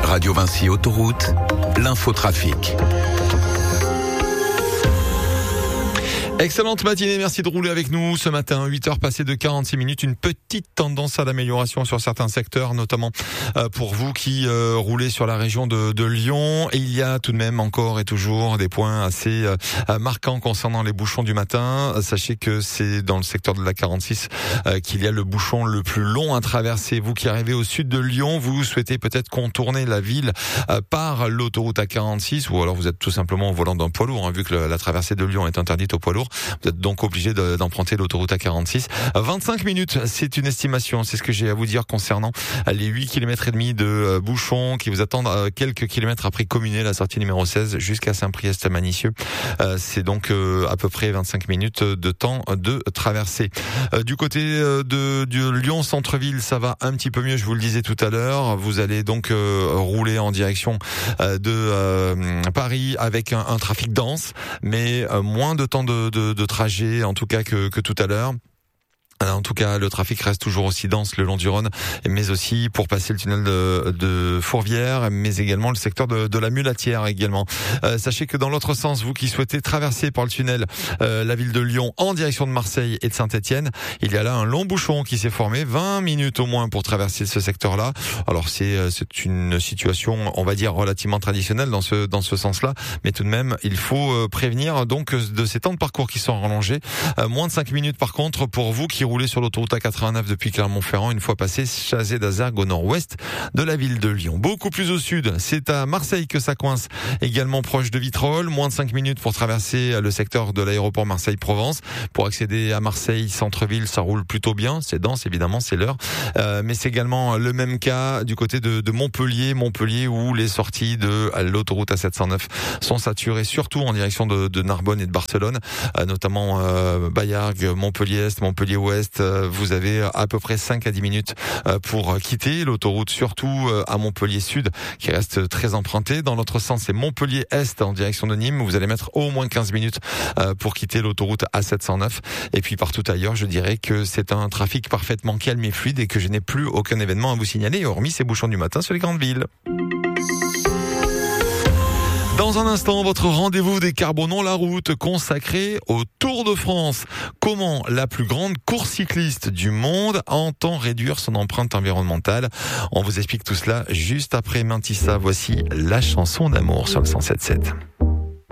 Radio Vinci Autoroute, l'infotrafic. Excellente matinée, merci de rouler avec nous ce matin, 8h passées de 46 minutes, une petite tendance à l'amélioration sur certains secteurs, notamment pour vous qui roulez sur la région de Lyon. Et il y a tout de même encore et toujours des points assez marquants concernant les bouchons du matin. Sachez que c'est dans le secteur de la 46 qu'il y a le bouchon le plus long à traverser. Vous qui arrivez au sud de Lyon, vous souhaitez peut-être contourner la ville par l'autoroute A46, ou alors vous êtes tout simplement au volant d'un poids lourd, vu que la traversée de Lyon est interdite aux poids lourds. Vous êtes donc obligé d'emprunter l'autoroute A46. 25 minutes, c'est une estimation. C'est ce que j'ai à vous dire concernant les 8 km et demi de bouchons qui vous attendent quelques kilomètres après Communé, la sortie numéro 16, jusqu'à Saint-Priest-Manicieux. C'est donc à peu près 25 minutes de temps de traversée. Du côté de Lyon centre-ville, ça va un petit peu mieux, je vous le disais tout à l'heure. Vous allez donc rouler en direction de Paris avec un trafic dense, mais moins de temps de trajet en tout cas que tout à l'heure. En tout cas, le trafic reste toujours aussi dense le long du Rhône, mais aussi pour passer le tunnel de Fourvière, mais également le secteur de la Mulatière également. Sachez que dans l'autre sens, vous qui souhaitez traverser par le tunnel la ville de Lyon en direction de Marseille et de Saint-Étienne, il y a là un long bouchon qui s'est formé, 20 minutes au moins pour traverser ce secteur-là. Alors c'est une situation, on va dire, relativement traditionnelle dans ce sens-là, mais tout de même, il faut prévenir donc de ces temps de parcours qui sont rallongés. Moins de 5 minutes par contre pour vous qui roulez sur l'autoroute A89 depuis Clermont-Ferrand une fois passé Chazé d'Azergues au nord-ouest de la ville de Lyon. Beaucoup plus au sud, c'est à Marseille que ça coince, également proche de Vitrolles. Moins de 5 minutes pour traverser le secteur de l'aéroport Marseille-Provence. Pour accéder à Marseille centre-ville, ça roule plutôt bien, c'est dense évidemment, c'est l'heure. Mais c'est également le même cas du côté de Montpellier où les sorties de l'autoroute A709 sont saturées, surtout en direction de Narbonne et de Barcelone, notamment Baillargues, Montpellier-Est, Montpellier-Ouest. Vous avez à peu près 5 à 10 minutes pour quitter l'autoroute, surtout à Montpellier-Sud, qui reste très emprunté. Dans l'autre sens, c'est Montpellier-Est en direction de Nîmes. Vous allez mettre au moins 15 minutes pour quitter l'autoroute A709. Et puis partout ailleurs, je dirais que c'est un trafic parfaitement calme et fluide et que je n'ai plus aucun événement à vous signaler, hormis ces bouchons du matin sur les grandes villes. Dans un instant, votre rendez-vous décarbonons la route consacré au Tour de France. Comment la plus grande course cycliste du monde entend réduire son empreinte environnementale? On vous explique tout cela juste après Mintissa. Voici la chanson d'amour sur le 107.7.